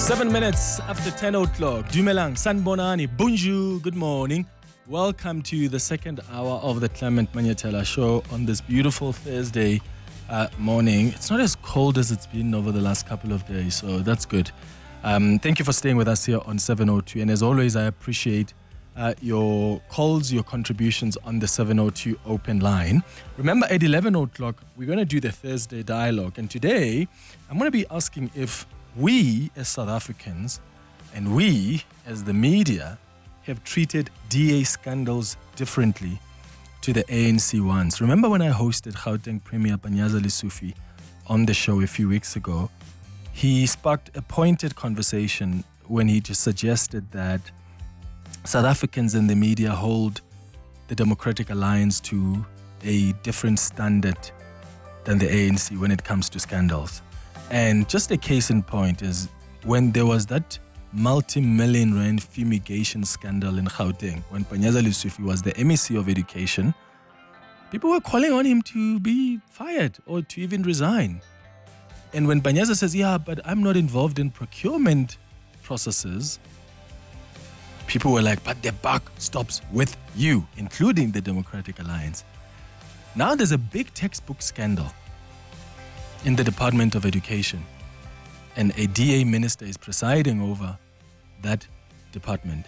7 minutes after 10 o'clock. Dumelang, Sanbonani, Bonjour, good morning. Welcome to the second hour of the Clement Manyatela show on this beautiful Thursday morning. It's not as cold as it's been over the last couple of days, so that's good. Thank you for staying with us here on 702. And as always, I appreciate your calls, your contributions on the 702 open line. Remember, at 11 o'clock, we're going to do the Thursday dialogue. And today, I'm going to be asking if we as South Africans and we as the media have treated DA scandals differently to the ANC ones. Remember when I hosted Gauteng Premier Panyaza Lesufi on the show a few weeks ago? He sparked a pointed conversation when he just suggested that South Africans and the media hold the Democratic Alliance to a different standard than the ANC when it comes to scandals. And just a case in point is when there was that multi-million rand fumigation scandal in Gauteng, when Panyaza Lesufi was the MEC of Education, people were calling on him to be fired or to even resign. And when Panyaza says, yeah, but I'm not involved in procurement processes, people were like, but the buck stops with you, including the Democratic Alliance. Now there's a big textbook scandal in the Department of Education, and a DA minister is presiding over that department.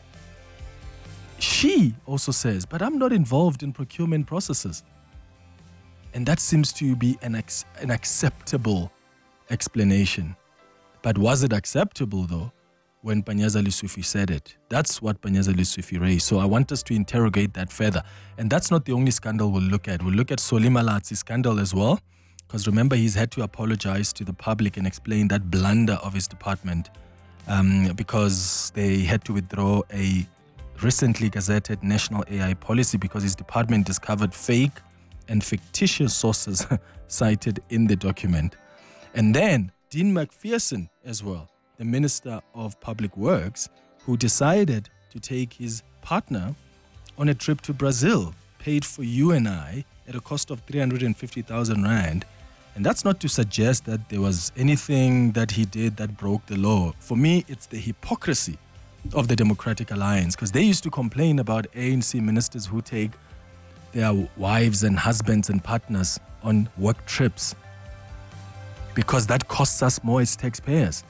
She also says, but I'm not involved in procurement processes. And that seems to be an acceptable explanation. But was it acceptable, though, when Panyaza Lesufi said it? That's what Panyaza Lesufi raised. So I want us to interrogate that further. And that's not the only scandal we'll look at. We'll look at Solly Malatsi scandal as well. Because remember, he's had to apologize to the public and explain that blunder of his department because they had to withdraw a recently gazetted national AI policy because his department discovered fake and fictitious sources cited in the document. And then Dean McPherson as well, the Minister of Public Works, who decided to take his partner on a trip to Brazil, paid for you and I at a cost of 350,000 rand. And that's not to suggest that there was anything that he did that broke the law. For me, it's the hypocrisy of the Democratic Alliance, because they used to complain about ANC ministers who take their wives and husbands and partners on work trips because that costs us more as taxpayers.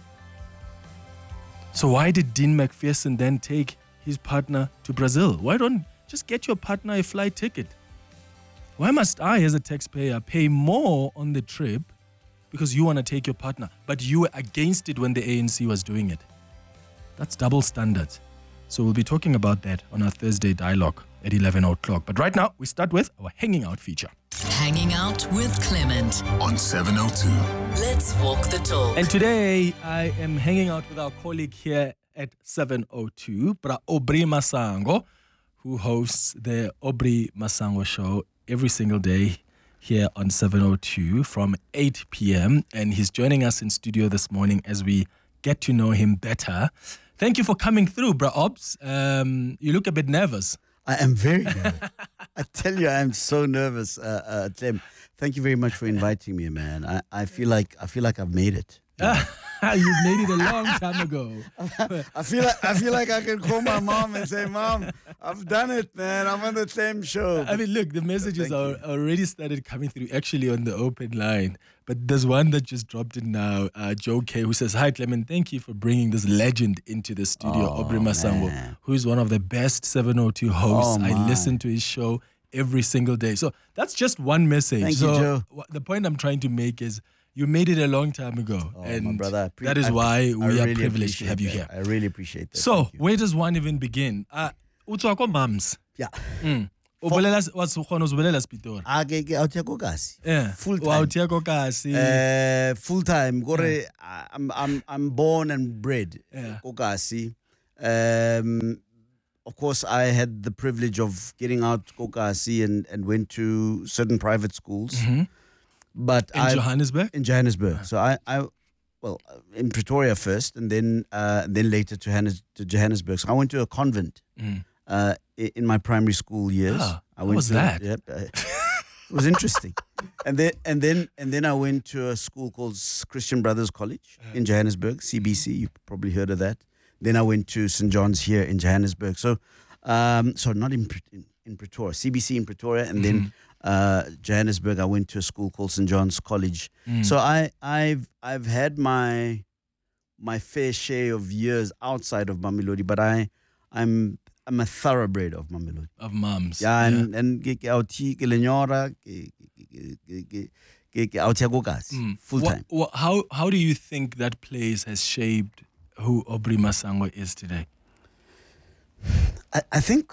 So why did Dean McPherson then take his partner to Brazil? Why don't just get your partner a flight ticket? Why must I, as a taxpayer, pay more on the trip because you want to take your partner, but you were against it when the ANC was doing it? That's double standards. So we'll be talking about that on our Thursday dialogue at 11 o'clock. But right now, we start with our Hanging Out feature. Hanging Out with Clement on 702. Let's walk the talk. And today, I am hanging out with our colleague here at 702, Bra Aubrey Masango, who hosts the Aubrey Masango Show every single day here on 702 from 8 p.m. And he's joining us in studio this morning as we get to know him better. Thank you for coming through, Bra Obs. You look a bit nervous. I am very nervous. I tell you, I am so nervous, Clem. Thank you very much for inviting me, man. I feel like I've made it. You've made it a long time ago. I feel like I can call my mom and say, Mom, I've done it, man. I'm on the same show. I mean, look, the messages are already started coming through actually on the open line. But there's one that just dropped in now, Joe K, who says, hi, Clement, thank you for bringing this legend into the studio, Aubrey Masango, who is one of the best 702 hosts. I listen to his show every single day. So that's just one message. Thank you, Joe. The point I'm trying to make is you made it a long time ago. And my brother, that is why we are privileged to have you here. I really appreciate that. So, where does one even begin? Utswako mums. Yeah. Ubolela was ubolela Pitori. Full time. Full time. Gore, I'm born and bred Kokasi. Of course, I had the privilege of getting out Kokasi and went to certain private schools. Mm-hmm. But in Johannesburg? In Johannesburg. So I in Pretoria first, and then later to Johannesburg. So I went to a convent in my primary school years. What was that? Yep. was interesting. And then I went to a school called Christian Brothers College in Johannesburg, CBC. You probably heard of that. Then I went to St. John's here in Johannesburg. So not in Pretoria, CBC in Pretoria, and then Johannesburg. I went to a school called St. John's College. So I've had my fair share of years outside of Mamelodi, but I'm a thoroughbred of Mamelodi. Of mums. Yeah, and ke authi ke lenyora ke authi agokazi full time. How do you think that place has shaped who Aubrey Masango is today? I think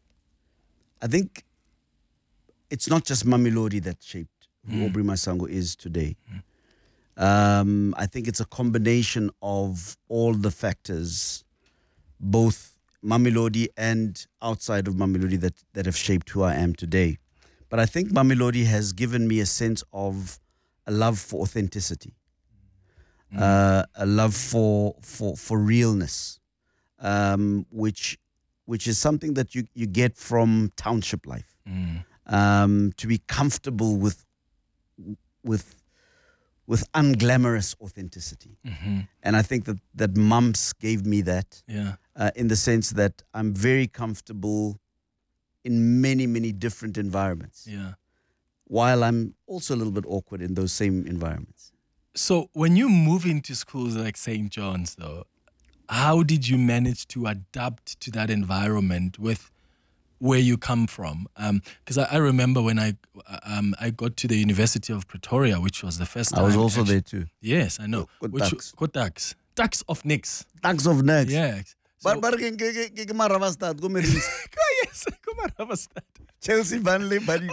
it's not just Mamelodi that shaped who Aubrey Masango is today. I think it's a combination of all the factors, both Mamelodi and outside of Mamelodi, that have shaped who I am today. But I think Mamelodi has given me a sense of a love for authenticity, a love for realness, which is something that you get from township life. To be comfortable with unglamorous authenticity. And I think that Mumps gave me that in the sense that I'm very comfortable in many, many different environments. While I'm also a little bit awkward in those same environments. So when you move into schools like St. John's, though, how did you manage to adapt to that environment with where you come from? Because I remember when I got to the University of Pretoria, which was the first time. I was also there too. Yes, I know. Good Ducks. Ducks of Nix. Ducks of Nix. Yeah. But ke Maravastad, go Yes, Maravastad. Chelsea Burnley, buddy.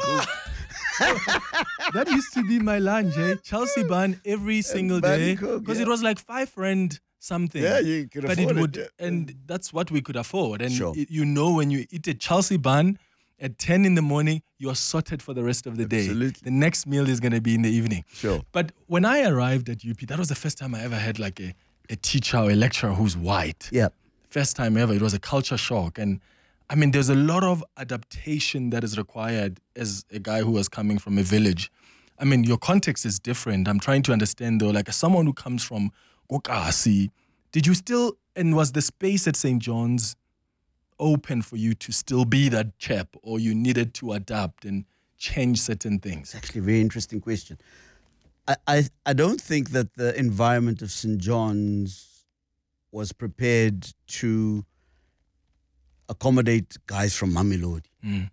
That used to be my lunch, eh? Chelsea bun every single day. Because it was like R5 something. Yeah, you could afford it. And that's what we could afford. And sure. When you eat a Chelsea bun at 10 in the morning, you're sorted for the rest of the day. Absolutely. The next meal is going to be in the evening. Sure. But when I arrived at UP, that was the first time I ever had like a teacher or a lecturer who's white. Yeah. First time ever. It was a culture shock. And I mean, there's a lot of adaptation that is required as a guy who was coming from a village. I mean, your context is different. I'm trying to understand, though, like as someone who comes from Kokasi, did you still, and was the space at St. John's open for you to still be that chap, or you needed to adapt and change certain things? It's actually a very interesting question. I don't think that the environment of St. John's was prepared to accommodate guys from Mamelodi.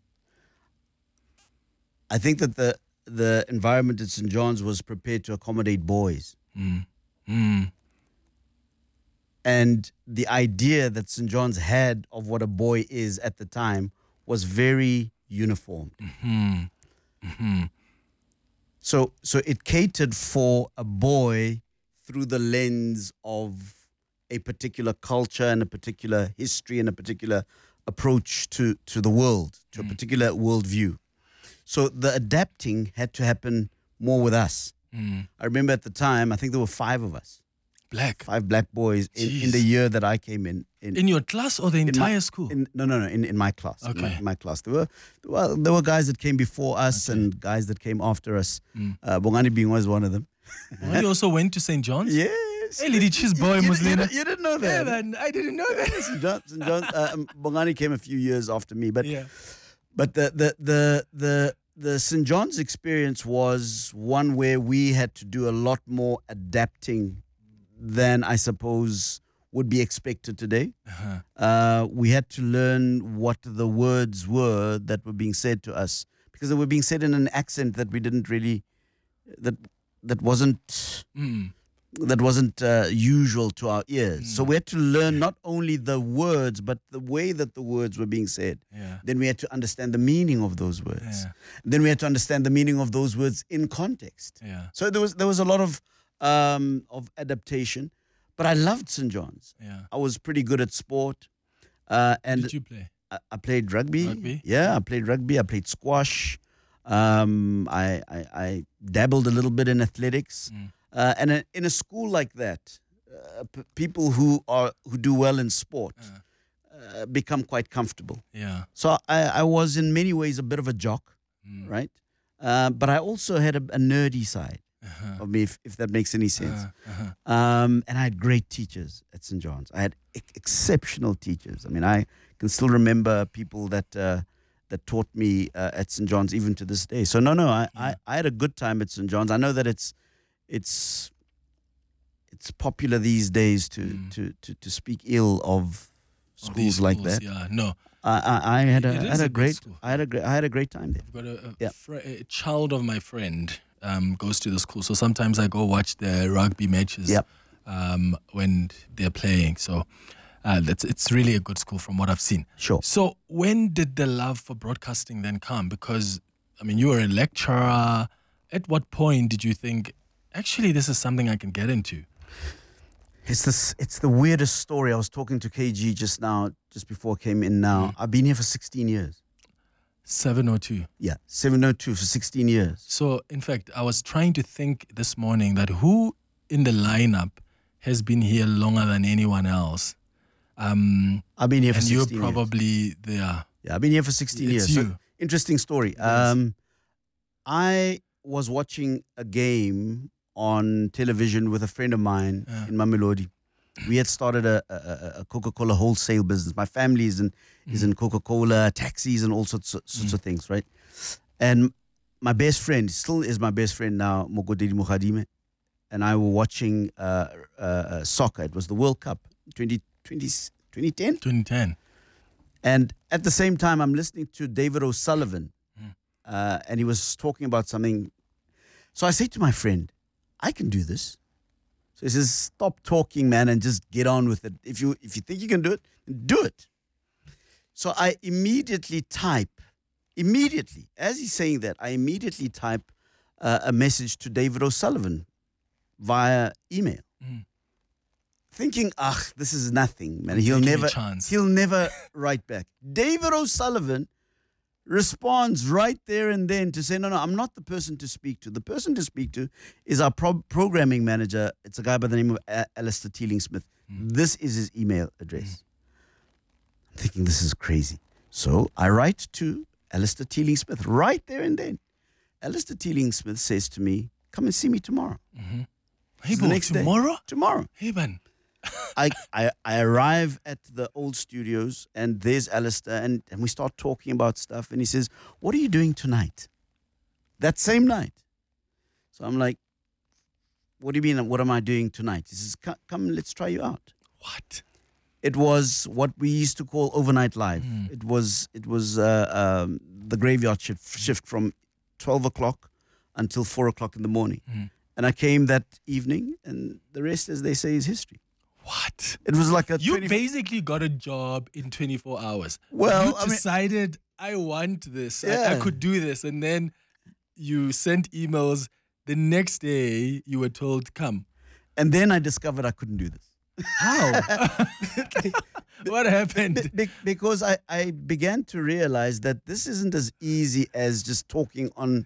I think that the environment at St. John's was prepared to accommodate boys. And the idea that St. John's had of what a boy is at the time was very uniform. So it catered for a boy through the lens of a particular culture and a particular history and a particular approach to the world, to a particular worldview. So the adapting had to happen more with us. I remember at the time, I think there were 5 of us. Five black boys in the year that I came in. In your class or the entire school? No, in my class. Okay. In my class. There were guys that came before us and guys that came after us. Bongani being was one of them. You also went to St. John's? Yes. Hey, lady cheese boy, Muslina. You didn't know that? Yeah, man, I didn't know that. St. John, Bongani came a few years after me, but the St. John's experience was one where we had to do a lot more adapting than I suppose would be expected today. We had to learn what the words were that were being said to us, because they were being said in an accent that we didn't really, that wasn't usual to our ears. So we had to learn not only the words, but the way that the words were being said. Then we had to understand the meaning of those words. Then we had to understand the meaning of those words in context. So there was a lot of adaptation, but I loved St. John's. I was pretty good at sport. And did you play? I played rugby. Rugby? Yeah, I played rugby. I played squash. I dabbled a little bit in athletics. And in a school like that, people who do well in sport become quite comfortable. So I was in many ways a bit of a jock, right? But I also had a nerdy side of me, if that makes any sense. And I had great teachers at St. John's. I had exceptional teachers. I mean, I can still remember people that taught me at St. John's even to this day. So I had a good time at St. John's. I know that it's popular these days to speak ill of schools like that. Yeah, no. I had a great school. I had a great time there. I've got a child of my friend goes to the school, so sometimes I go watch the rugby matches when they're playing. So it's really a good school from what I've seen. Sure. So when did the love for broadcasting then come? Because I mean, you were a lecturer. At what point did you think, actually, this is something I can get into? It's the weirdest story. I was talking to KG just before I came in now. I've been here for 16 years. 702. Yeah, 702 for 16 years. So, in fact, I was trying to think this morning that who in the lineup has been here longer than anyone else? I've been here for 16 years. And you're probably there. Yeah, I've been here for 16 years. You. So, interesting story. I was watching a game on television with a friend of mine in Mamelodi. We had started a Coca-Cola wholesale business. My family is in Coca-Cola, taxis, and all sorts of things, right? And my best friend, still is my best friend now, Mogodedi Mukhadime, and I were watching soccer. It was the World Cup, 2010? 2010. And at the same time, I'm listening to David O'Sullivan, and he was talking about something. So I say to my friend, I can do this. So he says, stop talking, man, and just get on with it. If you think you can do it, do it. So I immediately as he's saying that, I immediately type a message to David O'Sullivan via email. Thinking, this is nothing, man. He'll never write back. David O'Sullivan responds right there and then to say, no, I'm not the person to speak to. The person to speak to is our programming manager. It's a guy by the name of Alistair Teeling-Smith. This is his email address. I'm thinking, this is crazy. So I write to Alistair Teeling-Smith right there and then. Alistair Teeling-Smith says to me, come and see me tomorrow. Hey, the next tomorrow? Day. Tomorrow. Hey, man. I arrive at the old studios and there's Alistair and we start talking about stuff and he says, what are you doing tonight? That same night. So I'm like, what do you mean, what am I doing tonight? He says, come, let's try you out. What? It was what we used to call overnight live. It was the graveyard shift from 12 o'clock until 4 o'clock in the morning. And I came that evening and the rest, as they say, is history. What? It was like You basically got a job in 24 hours. Well, you decided, I want this. I could do this. And then you sent emails. The next day, you were told, come. And then I discovered I couldn't do this. How? What happened? Because I began to realize that this isn't as easy as just talking in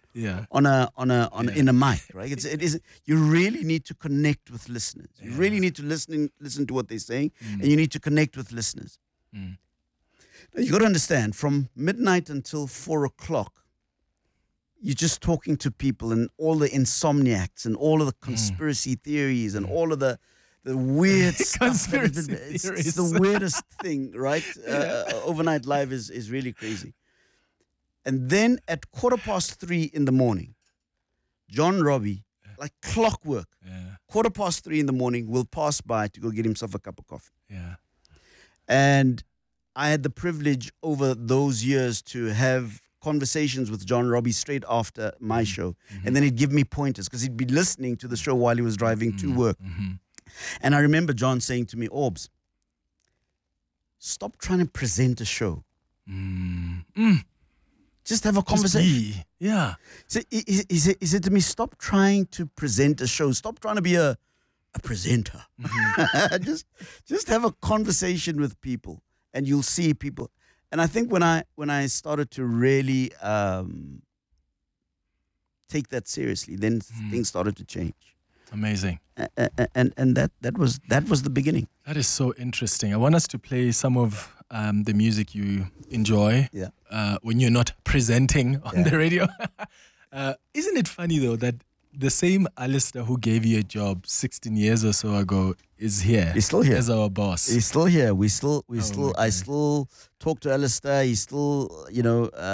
a mic, right? It is. You really need to connect with listeners. You really need to listen to what they're saying, and you need to connect with listeners. Now, you got to understand, from midnight until 4 o'clock, you're just talking to people and all the insomniacs and all of the conspiracy theories and all of the weird stuff. It's the weirdest thing, right? Overnight live is really crazy. And then at 3:15 in the morning, John Robbie, like clockwork, 3:15 in the morning, will pass by to go get himself a cup of coffee. Yeah. And I had the privilege over those years to have conversations with John Robbie straight after my show. And then he'd give me pointers because he'd be listening to the show while he was driving to work. And I remember John saying to me, Orbs, stop trying to present a show. Just have a conversation. Yeah. So he said to me, stop trying to present a show. Stop trying to be a presenter. Just have a conversation with people and you'll see people. And I think when I started to really take that seriously, then things started to change. Amazing. And that was the beginning. That is so interesting. I want us to play some of the music you enjoy when you're not presenting on the radio. Isn't it funny though that the same Alistair who gave you a job 16 years or so ago is here? He's still here. As our boss. He's still here. I God. still talk to Alistair. He's still,